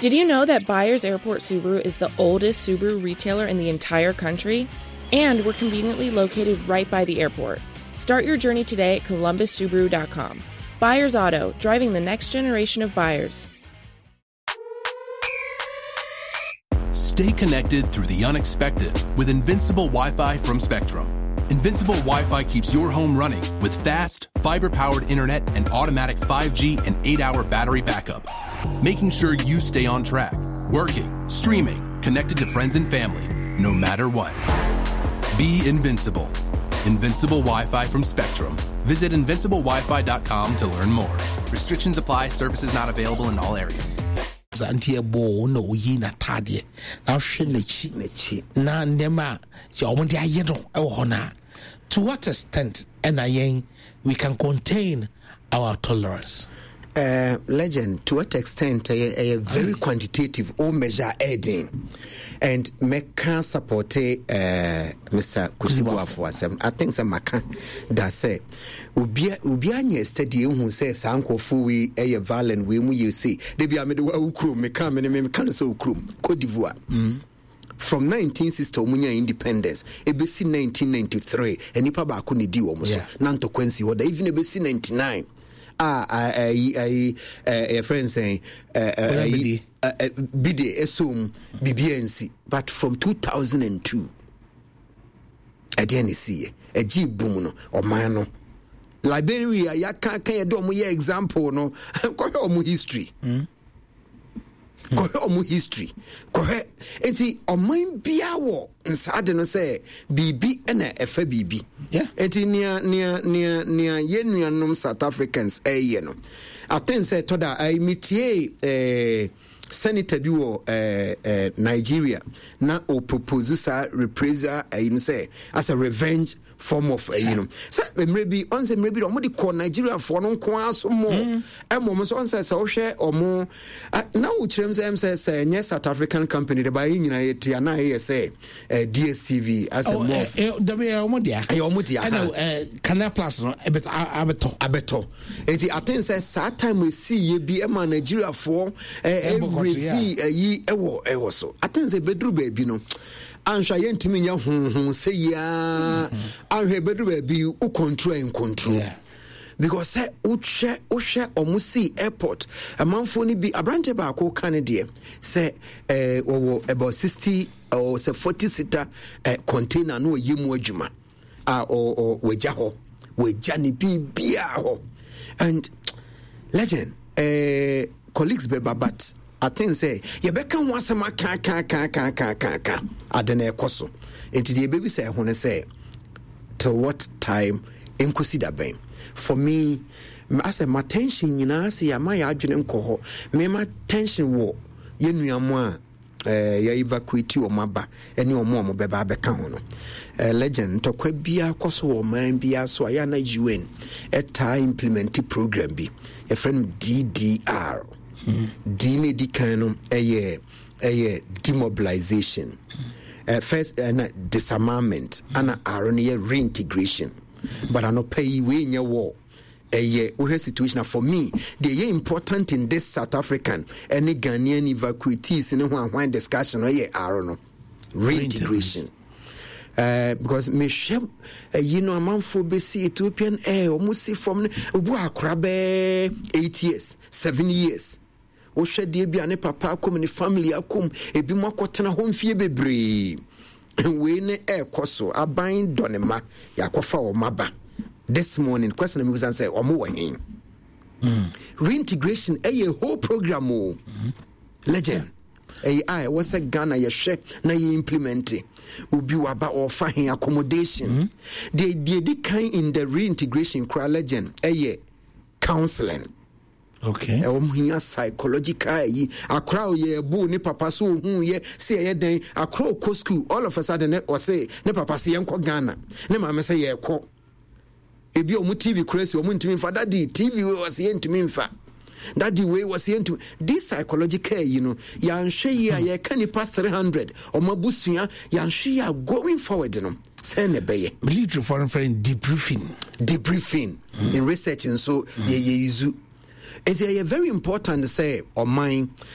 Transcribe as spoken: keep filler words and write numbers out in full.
Did you know that Byers Airport Subaru is the oldest Subaru retailer in the entire country? And we're conveniently located right by the airport. Start your journey today at columbus subaru dot com. Byers Auto, driving the next generation of buyers. Stay connected through the unexpected with Invincible Wi-Fi from Spectrum. Invincible Wi-Fi keeps your home running with fast, fiber-powered internet and automatic five G and eight-hour battery backup, making sure you stay on track, working, streaming, connected to friends and family, no matter what. Be invincible. Invincible Wi-Fi from Spectrum. Visit invincible wi fi dot com to learn more. Restrictions apply. Services not available in all areas. Zantia bo no yi na tade na hwe na chi na chi na ndema ya omo de aye no e wo na. To what extent and ayen we can contain our tolerance? Uh, legend, to what extent a, a very quantitative or measure adding, and meka support uh, Mister Kusibu for some. I think some maka that say ubia ubia nye study who says sanko fuwi a violent we mu you see they be amid ukrum meka me me kan say ukrum Cote d'Ivoire. Mm. From nineteen sixty omunya independence ebesi nineteen ninety-three enipa ba ko ne di wo mo so nanto kwansi wo da even ebesi ninety-nine. Ah, I, I, I, a friend saying, Bide Esum B B N C, but from two thousand two, I didn't see a G Bumuno or Mano. Liberia, ya can't do my example, no, go home history. Go home history. Correct. And see, on my biawo, and sadden say, B B and a F B B. Yeah. And near, near, near, near, Yenian South Africans, eh, you know. I think say, Toda, I meet ye, Senator Duo, uh, Nigeria, now or proposes a reprisal, I say, as a revenge form of, uh, you know. So maybe on the maybe somebody call Nigeria for no quas or more. And moments on says, oh, share or more. Now, Chims M says, yes, South African company, the buying in a Tiana, say, D S T V as a more. The way I want ya. I almost, I know, Canal Plus, a bit abeto. Abeto. And I think says, that time we see ye be a man Nigeria for every see a ye ewo ewo so. I think say bedroom baby no. Ansha yentimi nya hun say ya anhwe bedroom baby u control and control. Because say uche uche omusi airport amanfo ni bi abrante ba ko Canada say eh owo about sixty or say forty seater eh, container no yimu adwuma ah o o weja ho weja ni bibia ho. And legend eh colleagues be babat I think say you beka wasama ka ka ka ka ka ka ka adene ekoso enti the baby say ho ne say till what time enkosi da ben. For me, I say my tension, you know, see, my adrenaline coho, me my tension war, you know, moi, eh, ya evacuate you or my ba, and your mom, beba becano. A legend to quite be a coso or man be a so I am a U N, a time implemented program be a friend D D R, Dine Dicanum, a year, a year demobilization, uh, first uh, disarmament, and a reintegration. But I no pay we in your war. A year, we situation for me. They are important in this South African any Ghanaian evacuees in one one discussion. Oh yeah, I don't know reintegration. Uh, because me share, uh, you know, a man for B C Ethiopian air almost see from Ubu Akrabe eight years, seven years. O shed de bi ane papa come in family akum e bi mo akotena home fie bebre. We ne air koso aban donema yakofa o maba. This morning question me was answer o mo wahin. Reintegration a whole program o. Mm-hmm. Legend. A I was a Ghana ye share na ye implement it. Ubi waba or fine accommodation. Mm-hmm. They did the kind in the reintegration cry legend a counseling. Okay. Um here psychological yi akra ye bu ni papa so hu ye say ye den akra ko school all of a sudden or say ne papa say enko Ghana ne mama say ye ko ebi omu T V crazy omu ntimi fa daddy T V was ye ntimi mfa daddy way was ye ntimi this psychological you know ya nhwe ye ye ka nipa three hundred o mabusua ya nhwe ya going forward no say ne be ye military foreign friend debriefing debriefing mm. in research and so mm. ye ye izu. It's a very important to say, or mine,